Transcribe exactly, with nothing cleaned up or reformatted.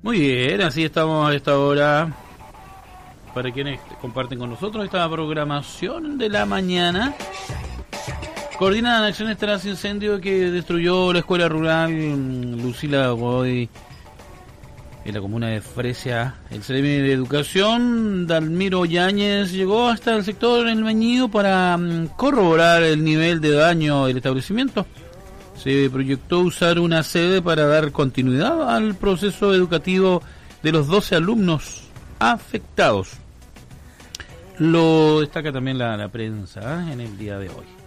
Muy bien, así estamos a esta hora. Para quienes comparten con nosotros esta programación de la mañana. Coordinan acciones tras incendio que destruyó la escuela rural Lucila Godoy en la comuna de Fresia. El Ceremi de Educación, Dalmiro Yáñez, llegó hasta el sector El Mañío para corroborar el nivel de daño del establecimiento. Se proyectó usar una sede para dar continuidad al proceso educativo de los doce alumnos afectados. Lo destaca también la, la prensa, ¿eh?, en el día de hoy.